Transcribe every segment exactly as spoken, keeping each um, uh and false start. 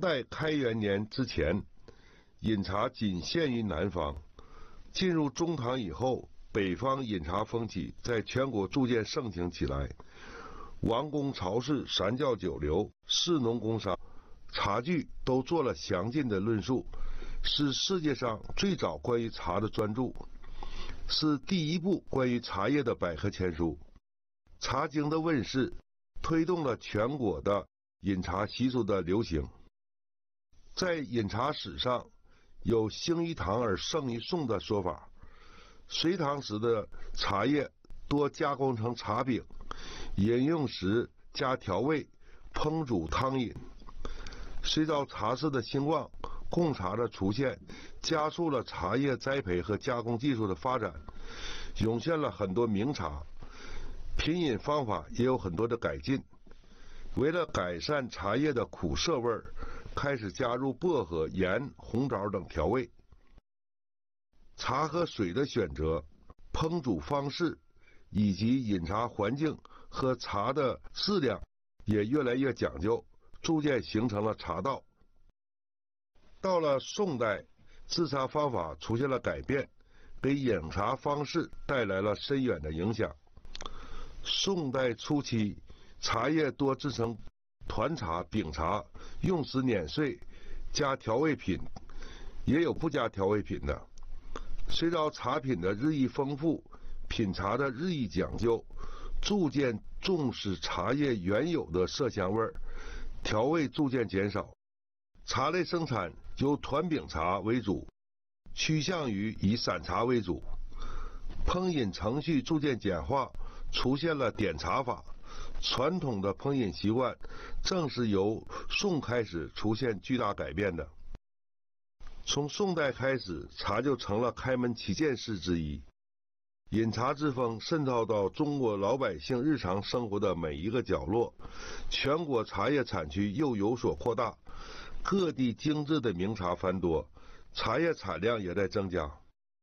代开元年之前，饮茶仅限于南方。进入中唐以后，北方饮茶风气在全国逐渐盛行起来。王公曹氏、三教九流、士农工商、茶具都做了详尽的论述，是世界上最早关于茶的专著，是第一部关于茶叶的百科全书。茶经的问世，推动了全国的饮茶习俗的流行。在饮茶史上，有兴于唐而盛于宋的说法。隋唐时的茶叶多加工成茶饼，饮用时加调味，烹煮汤饮。随着茶室的兴旺，贡茶的出现，加速了茶叶栽培和加工技术的发展，涌现了很多名茶，品饮方法也有很多的改进。为了改善茶叶的苦涩味儿，开始加入薄荷、盐、红枣等调味。茶和水的选择、烹煮方式以及饮茶环境和茶的质量也越来越讲究，逐渐形成了茶道。到了宋代，制茶方法出现了改变，给饮茶方式带来了深远的影响。宋代初期，茶叶多制成团茶、饼茶，用时碾碎，加调味品，也有不加调味品的。随着茶品的日益丰富，品茶的日益讲究，逐渐重视茶叶原有的色香味，调味逐渐减少。茶类生产由团饼茶为主，趋向于以散茶为主。烹饮程序逐渐简化，出现了点茶法。传统的烹饮习惯正是由宋开始出现巨大改变的。从宋代开始，茶就成了开门七件事之一。饮茶之风渗透到中国老百姓日常生活的每一个角落，全国茶叶产区又有所扩大，各地精致的名茶繁多，茶叶产量也在增加。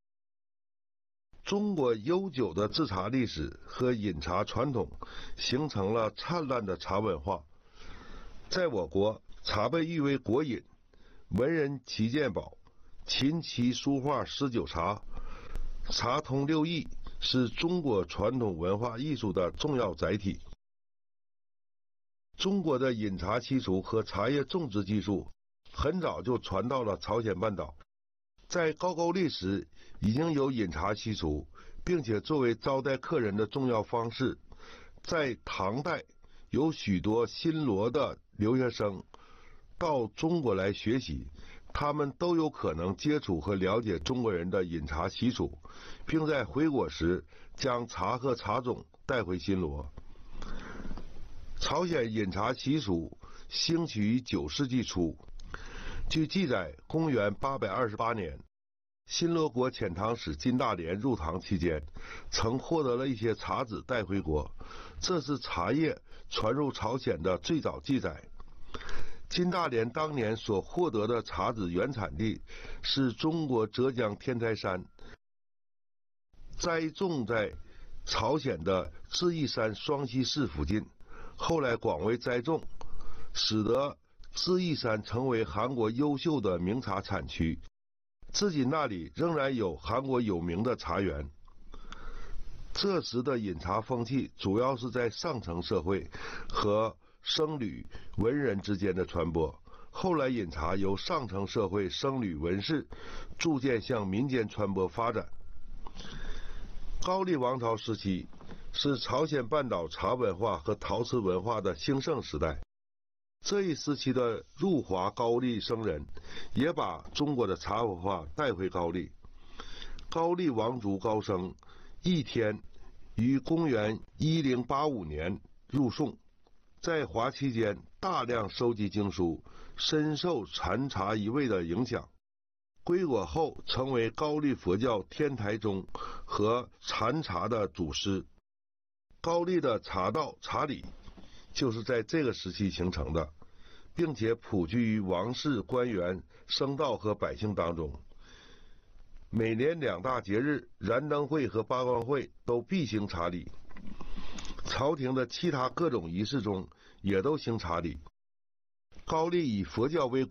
中国悠久的制茶历史和饮茶传统形成了灿烂的茶文化。在我国，茶被誉为国饮，文人旗舰宝，琴棋书画诗酒茶，茶通六艺，是中国传统文化艺术的重要载体。中国的饮茶习俗和茶叶种植技术很早就传到了朝鲜半岛。在高句丽时已经有饮茶习俗，并且作为招待客人的重要方式。在唐代，有许多新罗的留学生到中国来学习，他们都有可能接触和了解中国人的饮茶习俗，并在回国时将茶和茶种带回新罗。朝鲜饮茶习俗兴起于九世纪初。据记载，公元八百二十八年，新罗国遣唐使金大连入唐期间，曾获得了一些茶籽带回国，这是茶叶传入朝鲜的最早记载。金大连当年所获得的茶籽原产地是中国浙江天台山，栽种在朝鲜的智异山双溪市附近，后来广为栽种，使得智异山成为韩国优秀的名茶产区，至今那里仍然有韩国有名的茶园。这时的饮茶风气主要是在上层社会和僧侣文人之间的传播，后来饮茶由上层社会僧侣文士逐渐向民间传播发展。高丽王朝时期是朝鲜半岛茶文化和陶瓷文化的兴盛时代。这一时期的入华高丽僧人也把中国的茶文化带回高丽。高丽王族高僧义天于公元一零八五年入宋，在华期间大量收集经书，深受禅茶一味的影响。归国后成为高丽佛教天台宗和禅茶的祖师。高丽的茶道茶礼就是在这个时期形成的，并且普及于王室、官员、僧道和百姓当中。每年两大节日燃灯会和八光会都必行茶礼，朝廷的其他各种仪式中也都行茶礼。高丽以佛教为